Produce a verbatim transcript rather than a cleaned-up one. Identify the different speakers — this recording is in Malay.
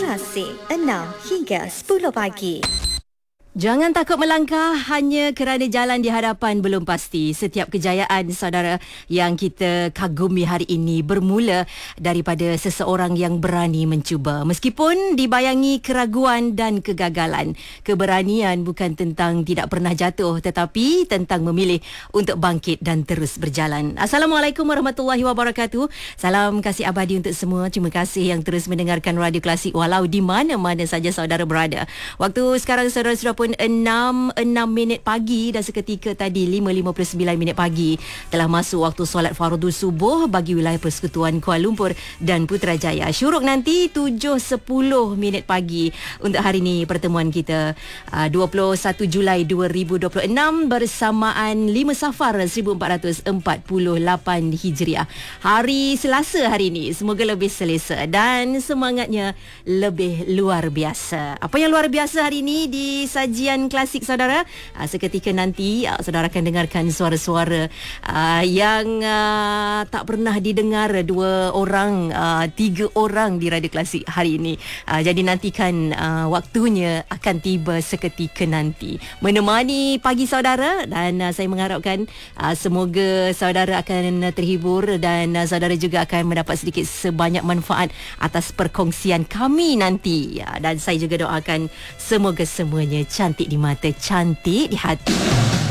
Speaker 1: Asik enam hingga sepuluh pagi.
Speaker 2: Jangan takut melangkah hanya kerana jalan di hadapan belum pasti. Setiap kejayaan saudara yang kita kagumi hari ini bermula daripada seseorang yang berani mencuba. Meskipun dibayangi keraguan dan kegagalan. Keberanian bukan tentang tidak pernah jatuh, tetapi tentang memilih untuk bangkit dan terus berjalan. Assalamualaikum warahmatullahi wabarakatuh. Salam kasih abadi untuk semua. Terima kasih yang terus mendengarkan Radio Klasik walau di mana-mana saja saudara berada. Waktu sekarang saudara sudah pun enam enam minit pagi dan seketika tadi lima lima puluh sembilan minit pagi telah masuk waktu solat fardu subuh bagi wilayah Persekutuan Kuala Lumpur dan Putrajaya. Syuruk nanti tujuh sepuluh minit pagi untuk hari ini pertemuan kita uh, dua puluh satu Julai dua ribu dua puluh enam bersamaan lima Safar seribu empat ratus empat puluh lapan Hijriah. Hari Selasa hari ini, semoga lebih selesa dan semangatnya lebih luar biasa. Apa yang luar biasa hari ini disaji Kajian klasik saudara. Uh, seketika nanti uh, saudara akan dengarkan suara-suara uh, yang uh, tak pernah didengar dua orang, uh, tiga orang di Radio Klasik hari ini. Uh, jadi nantikan uh, waktunya akan tiba seketika nanti menemani pagi saudara dan uh, saya mengharapkan uh, semoga saudara akan terhibur dan uh, saudara juga akan mendapat sedikit sebanyak manfaat atas perkongsian kami nanti. Uh, dan saya juga doakan semoga semuanya cantik di mata, cantik di hati.